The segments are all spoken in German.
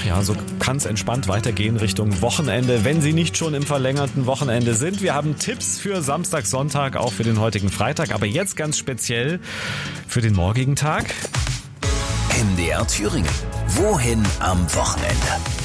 Ach ja, so kann es entspannt weitergehen Richtung Wochenende, wenn Sie nicht schon im verlängerten Wochenende sind. Wir haben Tipps für Samstag, Sonntag, auch für den heutigen Freitag, aber jetzt ganz speziell für den morgigen Tag. MDR Thüringen. Wohin am Wochenende?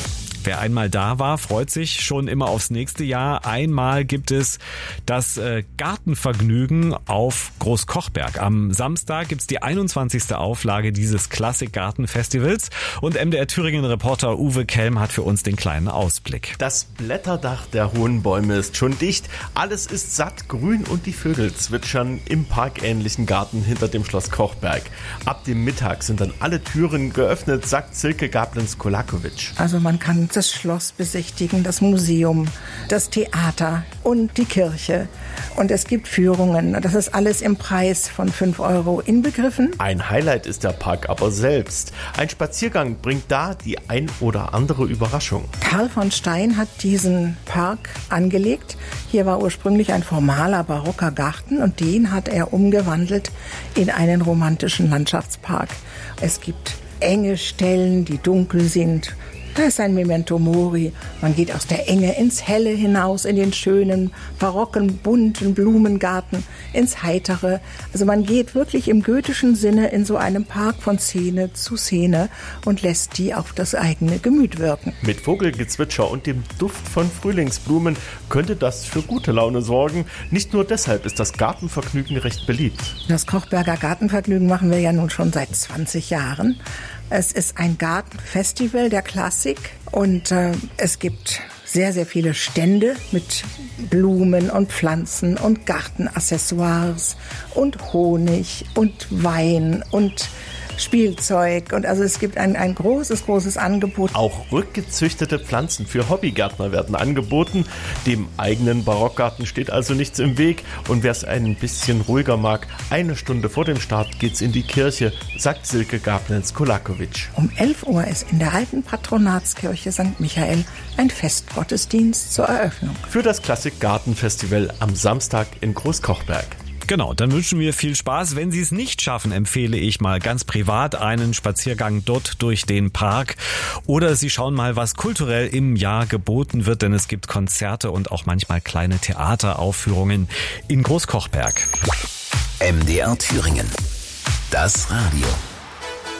Wer einmal da war, freut sich schon immer aufs nächste Jahr. Einmal gibt es das Gartenvergnügen auf Großkochberg. Am Samstag gibt's die 21. Auflage dieses Klassik-Garten-Festivals und MDR Thüringen-Reporter Uwe Kelm hat für uns den kleinen Ausblick. Das Blätterdach der hohen Bäume ist schon dicht. Alles ist satt grün und die Vögel zwitschern im parkähnlichen Garten hinter dem Schloss Kochberg. Ab dem Mittag sind dann alle Türen geöffnet, sagt Silke Gablens-Kolakovic. Also man kann das Schloss besichtigen, das Museum, das Theater und die Kirche. Und es gibt Führungen. Das ist alles im Preis von 5 € inbegriffen. Ein Highlight ist der Park aber selbst. Ein Spaziergang bringt da die ein oder andere Überraschung. Karl von Stein hat diesen Park angelegt. Hier war ursprünglich ein formaler barocker Garten und den hat er umgewandelt in einen romantischen Landschaftspark. Es gibt enge Stellen, die dunkel sind. Da ist ein Memento Mori. Man geht aus der Enge ins Helle hinaus, in den schönen, barocken, bunten Blumengarten, ins Heitere. Also man geht wirklich im goethischen Sinne in so einem Park von Szene zu Szene und lässt die auf das eigene Gemüt wirken. Mit Vogelgezwitscher und dem Duft von Frühlingsblumen könnte das für gute Laune sorgen. Nicht nur deshalb ist das Gartenvergnügen recht beliebt. Das Kochberger Gartenvergnügen machen wir ja nun schon seit 20 Jahren. Es ist ein Gartenfestival der Klassik und es gibt sehr, sehr viele Stände mit Blumen und Pflanzen und Gartenaccessoires und Honig und Wein und Spielzeug. Und also es gibt ein großes Angebot. Auch rückgezüchtete Pflanzen für Hobbygärtner werden angeboten. Dem eigenen Barockgarten steht also nichts im Weg. Und wer es ein bisschen ruhiger mag, 1 Stunde vor dem Start geht's in die Kirche, sagt Silke Gablens-Kolakovic. Um 11 Uhr ist in der alten Patronatskirche St. Michael ein Festgottesdienst zur Eröffnung. Für das Klassik-Garten-Festival am Samstag in Großkochberg. Genau, dann wünschen wir viel Spaß. Wenn Sie es nicht schaffen, empfehle ich mal ganz privat einen Spaziergang dort durch den Park. Oder Sie schauen mal, was kulturell im Jahr geboten wird, denn es gibt Konzerte und auch manchmal kleine Theateraufführungen in Großkochberg. MDR Thüringen. Das Radio.